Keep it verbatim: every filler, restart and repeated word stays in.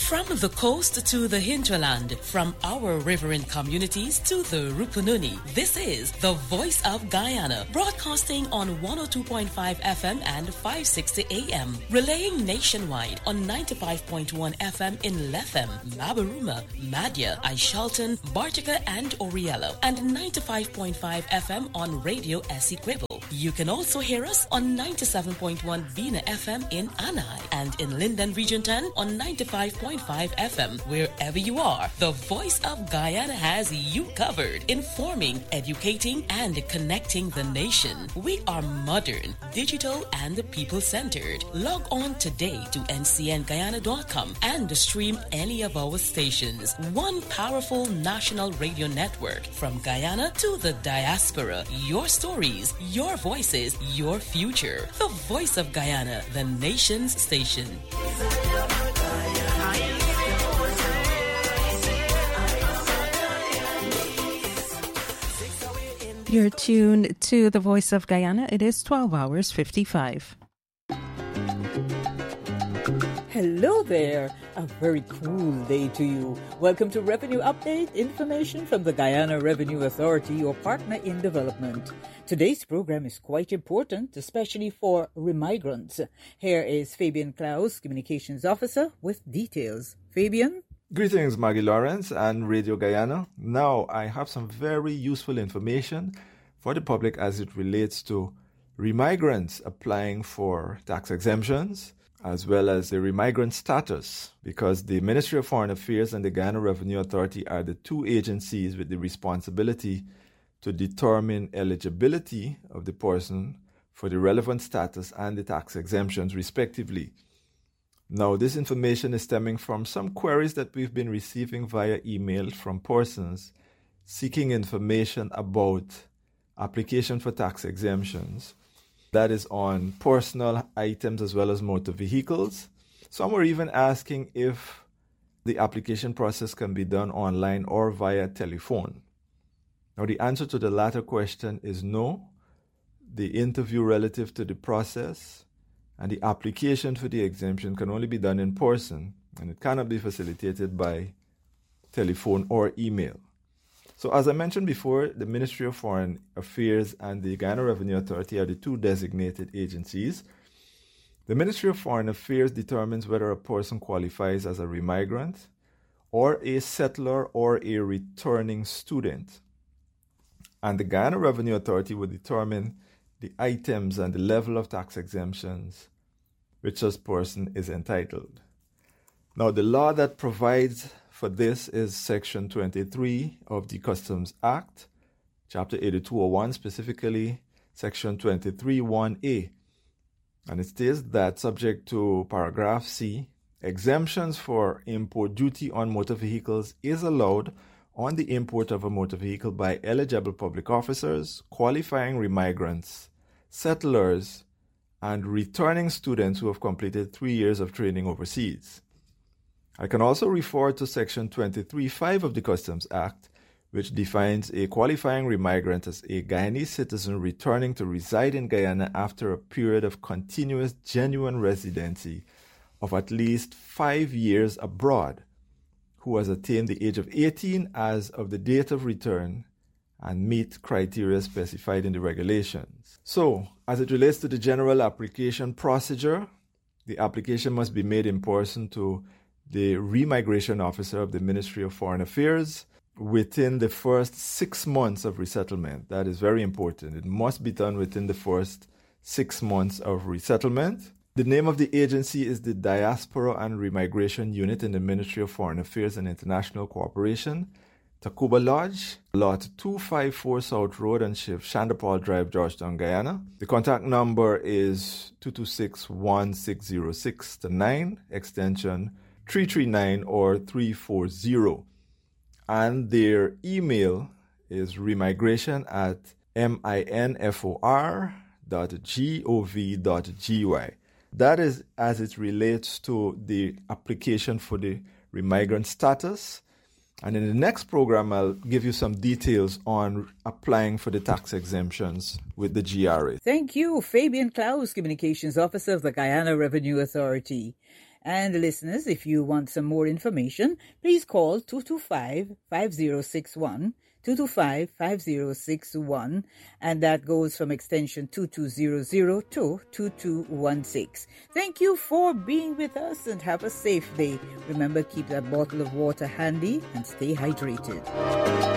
From the coast to the hinterland, from our riverine communities to the Rupununi, this is the Voice of Guyana, broadcasting on one oh two point five F M and five sixty A M, relaying nationwide on ninety-five point one F M in Lethem, Mabaruma, Madya, Aishalton, Bartica, and Oriello, and ninety-five point five F M on Radio Essequibo. You can also hear us on ninety-seven point one Vina F M in Anai, and in Linden Region ten on ninety-five point five F M. Wherever you are, the Voice of Guyana has you covered, informing, educating, and connecting the nation. We are modern, digital, and people-centered. Log on today to N C N Guyana dot com and stream any of our stations. One powerful national radio network from Guyana to the diaspora. Your stories, your voices, your future. The Voice of Guyana, the nation's station. You're tuned to the Voice of Guyana. It is twelve hours fifty-five. Hello there. A very cool day to you. Welcome to Revenue Update, information from the Guyana Revenue Authority, your partner in development. Today's program is quite important, especially for remigrants. Here is Fabian Klaus, Communications Officer, with details. Fabian? Greetings, Maggie Lawrence and Radio Guyana. Now, I have some very useful information for the public as it relates to remigrants applying for tax exemptions, as well as the remigrant status, because the Ministry of Foreign Affairs and the Guyana Revenue Authority are the two agencies with the responsibility to determine eligibility of the person for the relevant status and the tax exemptions, respectively. Now, this information is stemming from some queries that we've been receiving via email from persons seeking information about application for tax exemptions. That is on personal items as well as motor vehicles. Some were even asking if the application process can be done online or via telephone. Now, the answer to the latter question is no. The interview relative to the process and the application for the exemption can only be done in person, and it cannot be facilitated by telephone or email. So as I mentioned before, the Ministry of Foreign Affairs and the Guyana Revenue Authority are the two designated agencies. The Ministry of Foreign Affairs determines whether a person qualifies as a remigrant or a settler or a returning student. And the Guyana Revenue Authority will determine the items and the level of tax exemptions which such person is entitled. Now, the law that provides for this is Section twenty-three of the Customs Act, Chapter eighty-two oh one, specifically Section twenty-three one A. And it states that, subject to Paragraph C, exemptions for import duty on motor vehicles is allowed on the import of a motor vehicle by eligible public officers, qualifying remigrants, settlers, and returning students who have completed three years of training overseas. I can also refer to Section twenty-three five of the Customs Act, which defines a qualifying remigrant as a Guyanese citizen returning to reside in Guyana after a period of continuous genuine residency of at least five years abroad, who has attained the age of eighteen as of the date of return and meet criteria specified in the regulations. So, as it relates to the general application procedure, the application must be made in person to the remigration officer of the Ministry of Foreign Affairs within the first six months of resettlement. That is very important. It must be done within the first six months of resettlement. The name of the agency is the Diaspora and Remigration Unit in the Ministry of Foreign Affairs and International Cooperation, Tacuba Lodge, Lot two fifty-four South Road and Shift, Shandapal Drive, Georgetown, Guyana. The contact number is two two six, one six zero six nine, extension three three nine or three four zero. And their email is remigration at minfor dot gov dot gy. That is as it relates to the application for the remigrant status. And in the next program, I'll give you some details on applying for the tax exemptions with the G R A. Thank you, Fabian Klaus, Communications Officer of the Guyana Revenue Authority. And listeners, if you want some more information, please call two two five, five zero six one, two two five, five zero six one, and that goes from extension two two zero zero to two two one six. Thank you for being with us and have a safe day. Remember, keep that bottle of water handy and stay hydrated.